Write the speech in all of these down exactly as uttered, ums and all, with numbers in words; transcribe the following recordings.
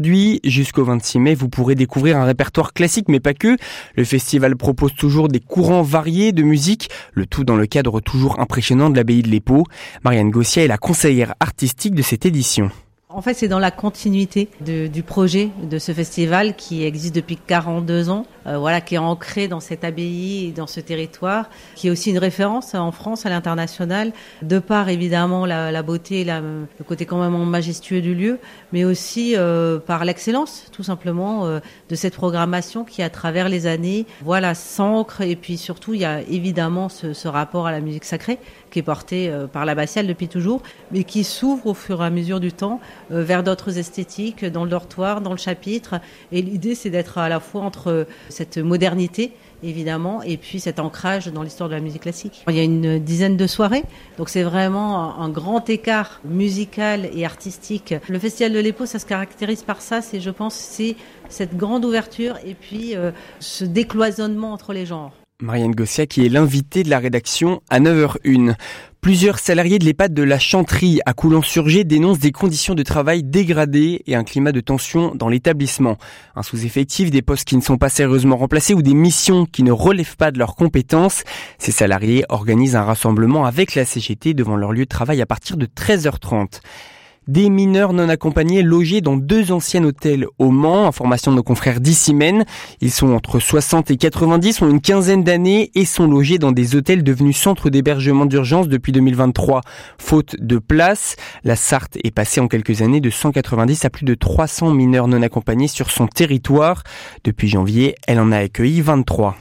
Aujourd'hui, jusqu'au vingt-six mai, vous pourrez découvrir un répertoire classique, mais pas que. Le festival propose toujours des courants variés de musique, le tout dans le cadre toujours impressionnant de l'abbaye de l'Épau. Marianne Gossiat est la conseillère artistique de cette édition. En fait, c'est dans la continuité de, du projet de ce festival qui existe depuis quarante-deux ans, euh, voilà, qui est ancré dans cette abbaye et dans ce territoire, qui est aussi une référence en France, à l'international, de par évidemment la, la beauté, la, le côté quand même majestueux du lieu, mais aussi euh, par l'excellence, tout simplement, euh, de cette programmation qui, à travers les années, voilà, s'ancre. Et puis surtout, il y a évidemment ce, ce rapport à la musique sacrée qui est porté euh, par l'abbatiale depuis toujours, mais qui s'ouvre au fur et à mesure du temps euh, vers d'autres esthétiques, dans le dortoir, dans le chapitre. Et l'idée, c'est d'être à la fois entre cette modernité, évidemment, et puis cet ancrage dans l'histoire de la musique classique. Il y a une dizaine de soirées, donc c'est vraiment un, un grand écart musical et artistique. Le Festival de l'Épau, ça se caractérise par ça, c'est, je pense, c'est cette grande ouverture et puis euh, ce décloisonnement entre les genres. Marianne Gossiat qui est l'invitée de la rédaction à neuf heures une. Plusieurs salariés de l'EHPAD de la Chantrie à Coulon-sur-Gé dénoncent des conditions de travail dégradées et un climat de tension dans l'établissement. Un sous-effectif, des postes qui ne sont pas sérieusement remplacés ou des missions qui ne relèvent pas de leurs compétences. Ces salariés organisent un rassemblement avec la C G T devant leur lieu de travail à partir de treize heures trente. Des mineurs non accompagnés logés dans deux anciens hôtels au Mans, information de nos confrères d'Issy-Maine. Ils sont entre soixante et quatre-vingt-dix, ont une quinzaine d'années et sont logés dans des hôtels devenus centres d'hébergement d'urgence depuis deux mille vingt-trois. Faute de place, la Sarthe est passée en quelques années de cent quatre-vingt-dix à plus de trois cents mineurs non accompagnés sur son territoire. Depuis janvier, elle en a accueilli vingt-trois.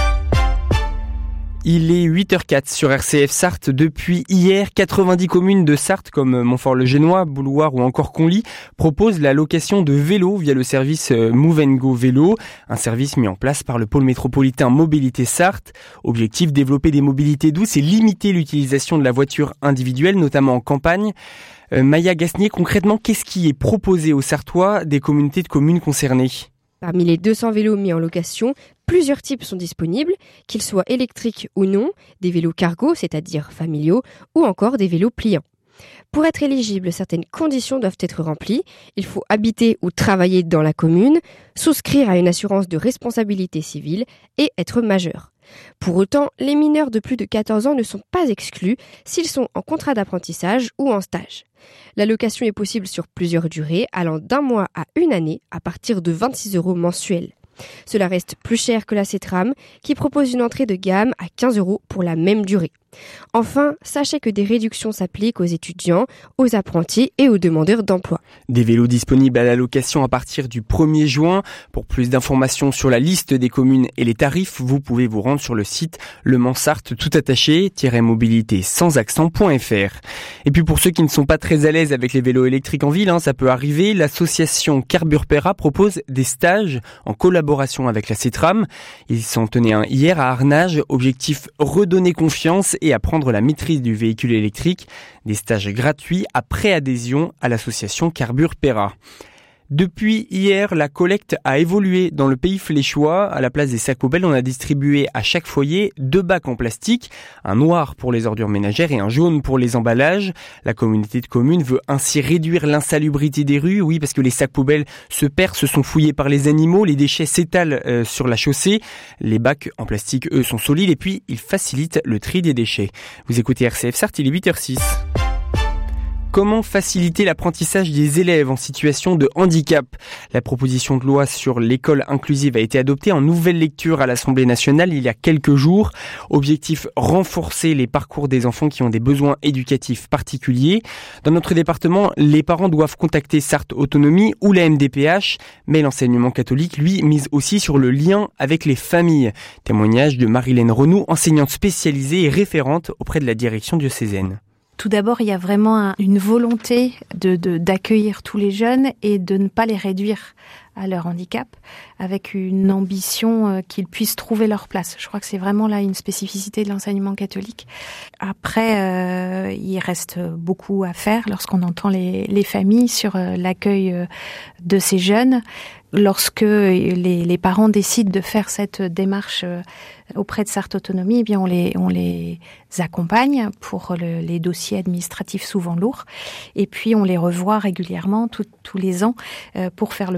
Il est huit heures quatre sur R C F Sarthe. Depuis hier, quatre-vingt-dix communes de Sarthe comme Montfort-le-Génois, Boulouard ou encore Conly proposent la location de vélos via le service Move and Go Vélo, un service mis en place par le pôle métropolitain Mobilité Sarthe. Objectif, développer des mobilités douces et limiter l'utilisation de la voiture individuelle, notamment en campagne. Euh, Maya Gasnier, concrètement, qu'est-ce qui est proposé aux Sartois des communautés de communes concernées ? Parmi les deux cents vélos mis en location, plusieurs types sont disponibles, qu'ils soient électriques ou non, des vélos cargo, c'est-à-dire familiaux, ou encore des vélos pliants. Pour être éligible, certaines conditions doivent être remplies. Il faut habiter ou travailler dans la commune, souscrire à une assurance de responsabilité civile et être majeur. Pour autant, les mineurs de plus de quatorze ans ne sont pas exclus s'ils sont en contrat d'apprentissage ou en stage. La location est possible sur plusieurs durées, allant d'un mois à une année à partir de vingt-six euros mensuels. Cela reste plus cher que la Cetram, qui propose une entrée de gamme à quinze euros pour la même durée. Enfin, sachez que des réductions s'appliquent aux étudiants, aux apprentis et aux demandeurs d'emploi. Des vélos disponibles à la location à partir du premier juin. Pour plus d'informations sur la liste des communes et les tarifs, vous pouvez vous rendre sur le site Le Mans Sarthe tout attaché mobilité sans accent point f r. Et puis pour ceux qui ne sont pas très à l'aise avec les vélos électriques en ville, hein, ça peut arriver, l'association Carburpera propose des stages en collaboration avec la Cetram. Ils s'en tenaient un hier à Arnage, objectif redonner confiance et apprendre la maîtrise du véhicule électrique. Des stages gratuits à préadhésion à l'association Carburpera. Depuis hier, la collecte a évolué dans le pays fléchois. À la place des sacs poubelles, on a distribué à chaque foyer deux bacs en plastique, un noir pour les ordures ménagères et un jaune pour les emballages. La communauté de communes veut ainsi réduire l'insalubrité des rues. Oui, parce que les sacs poubelles se perdent, se sont fouillés par les animaux, les déchets s'étalent euh, sur la chaussée. Les bacs en plastique, eux, sont solides et puis ils facilitent le tri des déchets. Vous écoutez R C F Sarthe, il est huit heures six. Comment faciliter l'apprentissage des élèves en situation de handicap ? La proposition de loi sur l'école inclusive a été adoptée en nouvelle lecture à l'Assemblée nationale il y a quelques jours. Objectif, renforcer les parcours des enfants qui ont des besoins éducatifs particuliers. Dans notre département, les parents doivent contacter Sarthe Autonomie ou la M D P H, mais l'enseignement catholique, lui, mise aussi sur le lien avec les familles. Témoignage de Marilène Renou, enseignante spécialisée et référente auprès de la direction diocésaine. Tout d'abord, il y a vraiment un, une volonté de, de, d'accueillir tous les jeunes et de ne pas les réduire à leur handicap, avec une ambition euh, qu'ils puissent trouver leur place. Je crois que c'est vraiment là une spécificité de l'enseignement catholique. Après, euh, il reste beaucoup à faire lorsqu'on entend les, les familles sur euh, l'accueil euh, de ces jeunes. Lorsque les, les parents décident de faire cette démarche auprès de Sarthe Autonomie, eh bien on les, on les accompagne pour le, les dossiers administratifs souvent lourds, et puis on les revoit régulièrement tout, tous les ans pour faire le